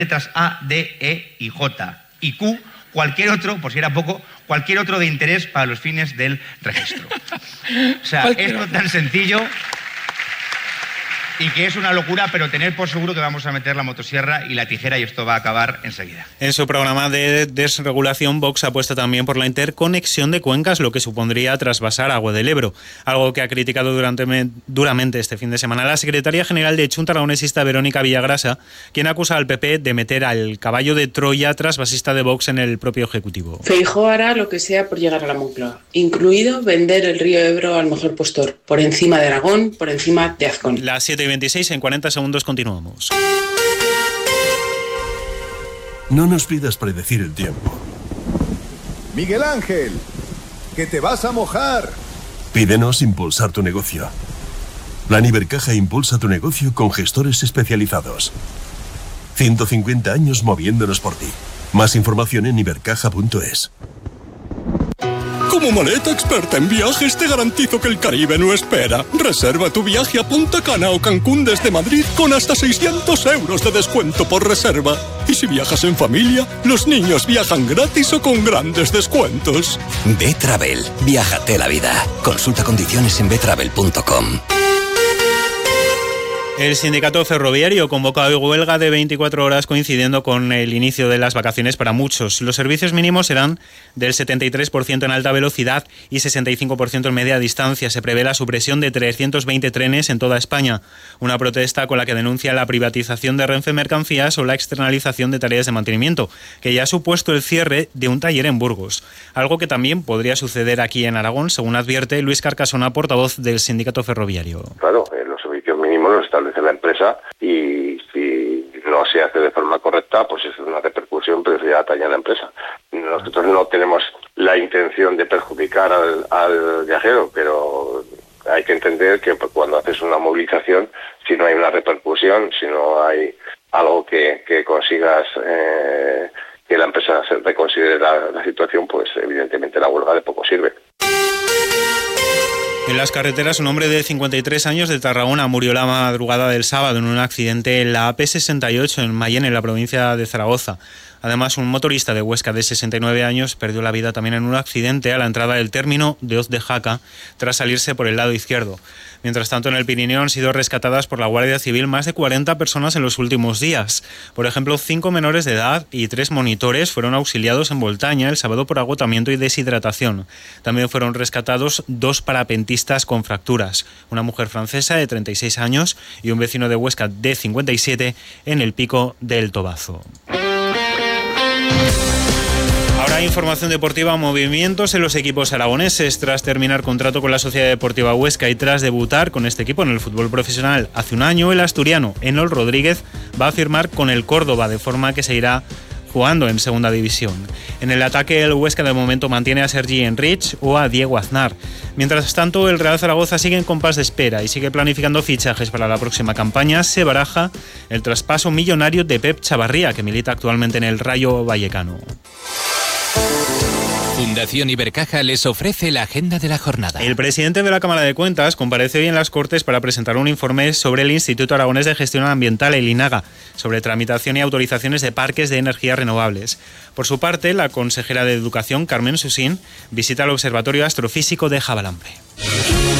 letras A, D, E y J. Y Q, cualquier otro, por si era poco, cualquier otro de interés para los fines del registro. O sea, esto tan sencillo y que es una locura, pero tener por seguro que vamos a meter la motosierra y la tijera y esto va a acabar enseguida. En su programa de desregulación, Vox apuesta también por la interconexión de cuencas, lo que supondría trasvasar agua del Ebro, algo que ha criticado duramente este fin de semana la secretaria general de Chunta Aragonesista, Verónica Villagrasa, quien acusa al PP de meter al caballo de Troya trasvasista de Vox en el propio Ejecutivo. Feijóo hará lo que sea por llegar a la Moncloa, incluido vender el río Ebro al mejor postor, por encima de Aragón, por encima de Azcón. Las 7:26, en 40 segundos continuamos. No nos pidas predecir el tiempo. Miguel Ángel, que te vas a mojar. Pídenos impulsar tu negocio. Plan Ibercaja impulsa tu negocio con gestores especializados. 150 años moviéndonos por ti. Más información en ibercaja.es. Como maleta experta en viajes, te garantizo que el Caribe no espera. Reserva tu viaje a Punta Cana o Cancún desde Madrid con hasta 600 euros de descuento por reserva. Y si viajas en familia, los niños viajan gratis o con grandes descuentos. Betravel. Viájate la vida. Consulta condiciones en betravel.com. El sindicato ferroviario convoca hoy huelga de 24 horas coincidiendo con el inicio de las vacaciones para muchos. Los servicios mínimos serán del 73% en alta velocidad y 65% en media distancia. Se prevé la supresión de 320 trenes en toda España. Una protesta con la que denuncia la privatización de Renfe Mercancías o la externalización de tareas de mantenimiento, que ya ha supuesto el cierre de un taller en Burgos. Algo que también podría suceder aquí en Aragón, según advierte Luis Carcasona, portavoz del sindicato ferroviario. Claro, los servicios mínimos los establece la empresa y si no se hace de forma correcta, pues es una repercusión, pero ya atañe a la empresa. Nosotros no tenemos la intención de perjudicar al viajero, pero hay que entender que cuando haces una movilización, si no hay una repercusión, si no hay algo que consigas que la empresa se reconsidere la situación, pues evidentemente la huelga de poco sirve. En las carreteras, un hombre de 53 años de Tarragona murió la madrugada del sábado en un accidente en la AP68 en Mayén, en la provincia de Zaragoza. Además, un motorista de Huesca de 69 años perdió la vida también en un accidente a la entrada del término de Hoz de Jaca tras salirse por el lado izquierdo. Mientras tanto, en el Pirineo han sido rescatadas por la Guardia Civil más de 40 personas en los últimos días. Por ejemplo, 5 menores de edad y 3 monitores fueron auxiliados en Boltaña el sábado por agotamiento y deshidratación. También fueron rescatados 2 parapentistas con fracturas, una mujer francesa de 36 años y un vecino de Huesca de 57 en el Pico del Tobazo. Ahora información deportiva, movimientos en los equipos aragoneses. Tras terminar contrato con la Sociedad Deportiva Huesca y tras debutar con este equipo en el fútbol profesional hace un año, el asturiano Enol Rodríguez va a firmar con el Córdoba, de forma que se irá jugando en segunda división. En el ataque, el Huesca de momento mantiene a Sergi Enrich o a Diego Aznar. Mientras tanto, el Real Zaragoza sigue en compás de espera y sigue planificando fichajes para la próxima campaña. Se baraja el traspaso millonario de Pep Chavarría, que milita actualmente en el Rayo Vallecano. Fundación Ibercaja les ofrece la agenda de la jornada. El presidente de la Cámara de Cuentas comparece hoy en las Cortes para presentar un informe sobre el Instituto Aragonés de Gestión Ambiental, el INAGA, sobre tramitación y autorizaciones de parques de energías renovables. Por su parte, la consejera de Educación, Carmen Susín, visita el Observatorio Astrofísico de Javalambre.